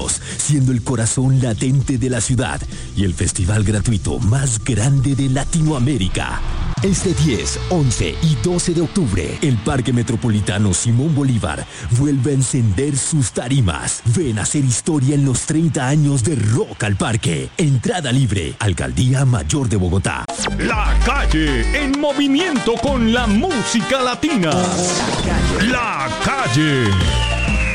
siendo el corazón latente de la ciudad y el festival gratuito más grande de Latinoamérica. Este 10, 11 y 12 de octubre, el Parque Metropolitano Simón Bolívar vuelve a encender sus tarimas. Ven a hacer historia en los 30 años de Rock al Parque. Entrada libre, Alcaldía Mayor de Bogotá. La calle en movimiento con la música latina. La calle.